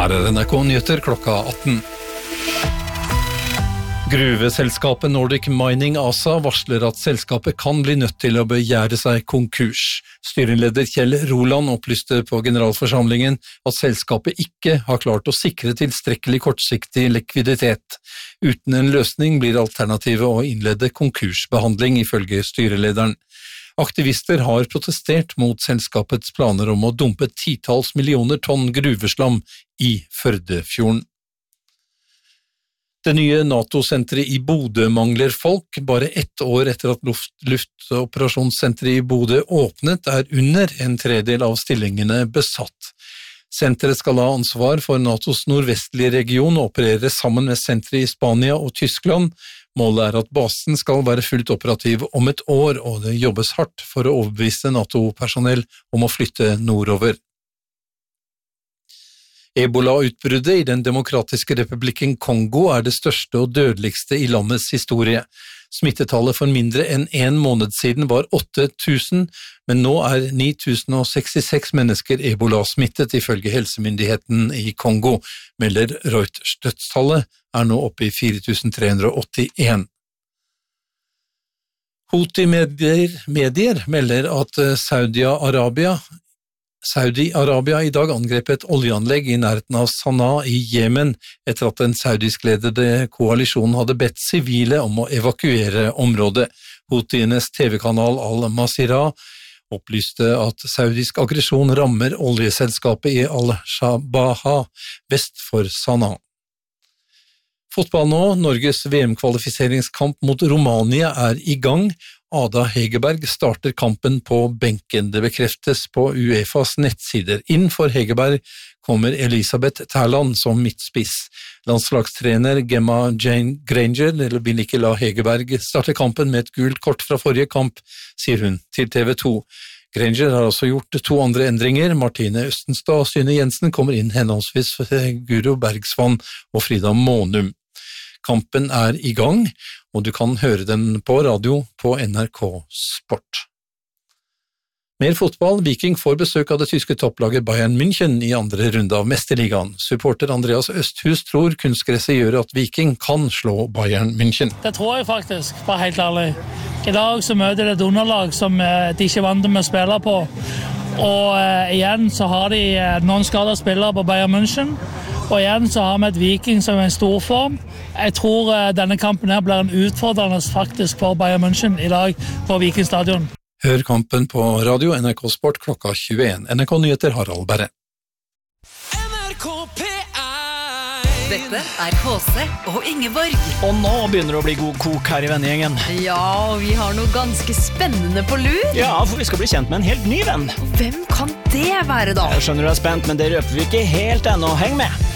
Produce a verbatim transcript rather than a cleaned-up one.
Her er N R K Nyheter klokka atten. Gruveselskapet Nordic Mining A S A varsler at selskapet kan bli nødt til å begjære seg konkurs. Styreleder Kjell Roland opplyste på generalforsamlingen at selskapet ikke har klart å sikre tilstrekkelig kortsiktig likviditet. Uten en løsning blir alternativet å innlede konkursbehandling, ifølge styrelederen. Aktivister har protestert mot selskapets planer om å dumpe titalls millioner tonn gruveslam i Førdefjorden. Det nye NATO-senteret i Bodø mangler folk. Bare ett år etter at luft, luftoperasjonssenteret i Bodø åpnet, er under en tredel av stillingene besatt. Senteret skal ha ansvar for NATOs nordvestlige region og operere sammen med senteret i Spania og Tyskland. Målet er at basen skal være fullt operativ om et år, og det jobbes hardt for å overbevise NATO-personell om å flytte nordover. Ebola-utbruddet i den demokratiske republikken Kongo er det største og dødeligste i landets historie. Smittetallet for mindre enn en måned siden var åtte tusen, men nå er ni tusen sekstiseks mennesker Ebola-smittet, ifølge helsemyndigheten i Kongo, melder Reuters. Dødstallet er nå oppe i fire tusen tre hundre åttien. Houthi-medier medier melder at Saudi-Arabia Saudi-Arabia i dag angrep et oljeanlegg i nærheten av Sanaa i Jemen, etter at den saudiskledede koalisjonen hadde bedt sivile om å evakuere området. Houthienes T V-kanal Al-Masira opplyste at saudisk aggresjon rammer oljeselskapet i Al-Shabaha vest for Sanaa. Fotball nå, Norges V M-kvalifiseringskamp mot Romania er i gang. Ada Hegerberg starter kampen på benken. Det bekreftes på UEFAs nettsider. Inn for Hegerberg kommer Elisabeth Terland som midtspiss. Landslagstrener Gemma Jane Granger vil ikke la Hegerberg starte kampen med et gult kort fra forrige kamp, sier hun til T V to. Granger har også gjort to andre endringer. Martine Østenstad og Syne Jensen kommer inn henholdsvis for Guro Bergsvann og Frida Månum. Kampen er i gang, og du kan høre den på radio på N R K Sport. Mer fotball. Viking får besøk av det tyske topplaget Bayern München i andre runde av Mesterligaen. Supporter Andreas Østhus tror kunstgresset gjør at Viking kan slå Bayern München. Det tror jeg faktisk, bare helt ærlig. I dag så møter det et underlag som de ikke er vant med å spille på. Og eh, igjen så har de noen skadet spillere på Bayern München. Og igjen så har vi et Viking som er en stor form. Jeg tror uh, denne kampen her blir en utfordrende faktisk for Bayern München i dag på Viking stadion. Hør kampen på radio N R K Sport klokka tjueen. N R K Nyheter Harald Berre. N R K P ett. Dette er K C og Ingeborg. Og nå begynner det å bli god kok her i vennegjengen. Ja, og vi har noe ganske spennende på lur. Ja, for vi skal bli kjent med en helt ny venn. Hvem kan det være da? Jeg skjønner du er spent, men det røper vi ikke helt ennå. Heng med!